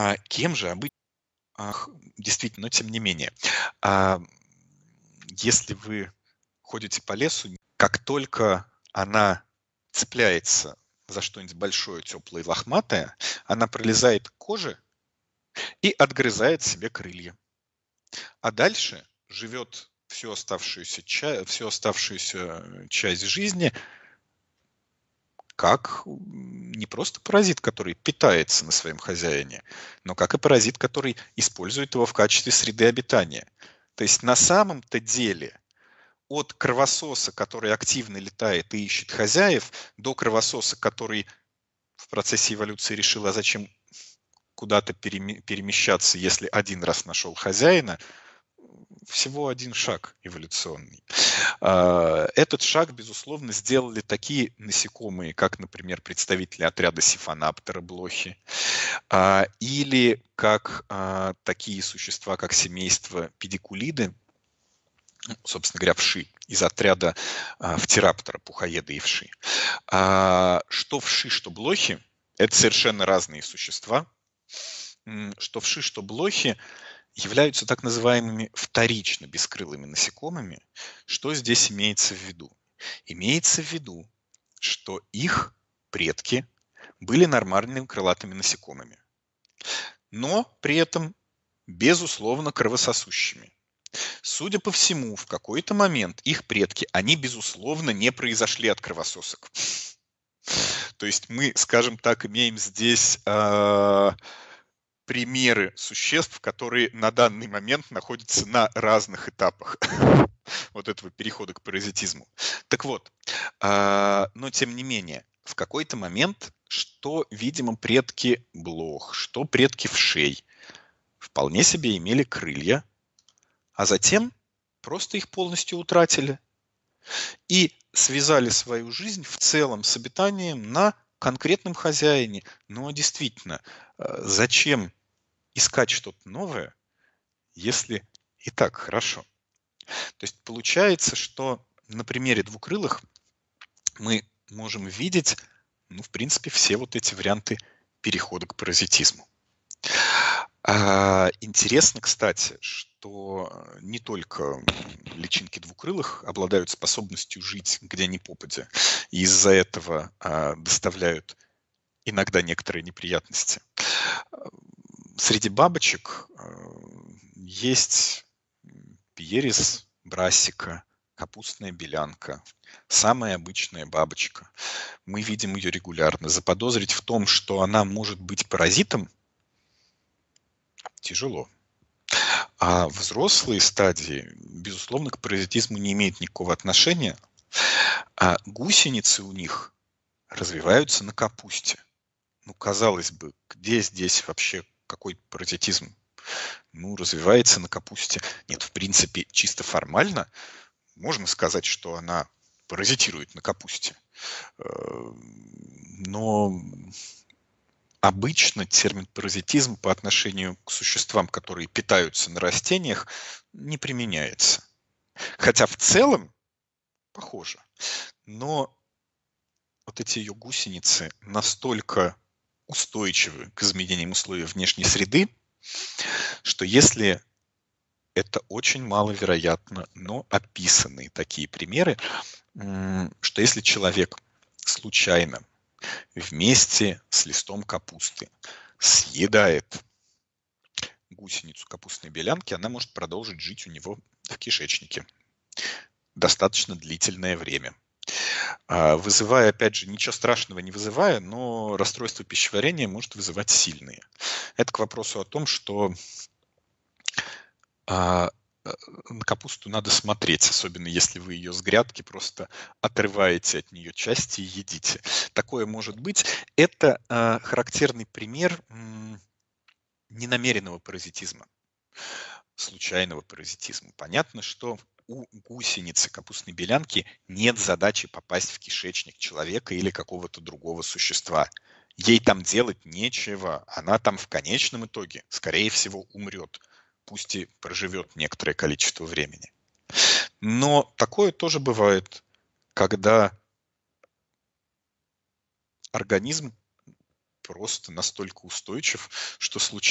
Кем же обычно, действительно, но тем не менее, а, если вы ходите по лесу, как только она цепляется за что-нибудь большое, теплое и лохматое, она пролезает к коже и отгрызает себе крылья. А дальше живет всю оставшуюся часть жизни как не просто паразит, который питается на своем хозяине, но как и паразит, который использует его в качестве среды обитания. То есть на самом-то деле от кровососа, который активно летает и ищет хозяев, до кровососа, который в процессе эволюции решил, а зачем куда-то перемещаться, если один раз нашел хозяина, всего один шаг эволюционный. Этот шаг, безусловно, сделали такие насекомые, как, например, представители отряда сифонаптера блохи, или как такие существа, как семейство педикулиды, собственно говоря, вши, из отряда фтираптора, пухоеда и вши. Что вши, что блохи — это совершенно разные существа. Что вши, что блохи являются так называемыми вторично бескрылыми насекомыми. Что здесь имеется в виду? Имеется в виду, что их предки были нормальными крылатыми насекомыми, но при этом, безусловно, кровососущими. Судя по всему, в какой-то момент их предки, они, безусловно, не произошли от кровососок. То есть мы, скажем так, имеем здесь примеры существ, которые на данный момент находятся на разных этапах вот этого перехода к паразитизму. Так вот, но тем не менее, в какой-то момент, что, видимо, предки блох, что предки вшей вполне себе имели крылья, а затем просто их полностью утратили и связали свою жизнь в целом с обитанием на конкретном хозяине. Но действительно, зачем искать что-то новое, если и так хорошо? То есть получается, что на примере двукрылых мы можем видеть, в принципе, все вот эти варианты перехода к паразитизму. Интересно, кстати, что не только личинки двукрылых обладают способностью жить где ни попадя, и из-за этого доставляют иногда некоторые неприятности. Среди бабочек есть пиерис брассика, капустная белянка, самая обычная бабочка. Мы видим ее регулярно. Заподозрить в том, что она может быть паразитом, тяжело. А взрослые стадии, безусловно, к паразитизму не имеют никакого отношения, а гусеницы у них развиваются на капусте. Казалось бы, где здесь вообще какой паразитизм? Развивается на капусте. Нет, в принципе, чисто формально можно сказать, что она паразитирует на капусте. Но обычно термин паразитизм по отношению к существам, которые питаются на растениях, не применяется. Хотя в целом похоже. Но вот эти ее гусеницы настолько устойчивы к изменениям условий внешней среды, что если это очень маловероятно, но описаны такие примеры, что если человек случайно вместе с листом капусты съедает гусеницу капустной белянки, она может продолжить жить у него в кишечнике достаточно длительное время. Вызывая, опять же, ничего страшного не вызывая, но расстройство пищеварения может вызывать сильные. Это к вопросу о том, что на капусту надо смотреть, особенно если вы ее с грядки просто отрываете от нее части и едите. Такое может быть. Это характерный пример ненамеренного паразитизма, случайного паразитизма. Понятно, что у гусеницы капустной белянки нет задачи попасть в кишечник человека или какого-то другого существа. Ей там делать нечего, она там в конечном итоге, скорее всего, умрет, пусть и проживет некоторое количество времени. Но такое тоже бывает, когда организм просто настолько устойчив, что случайно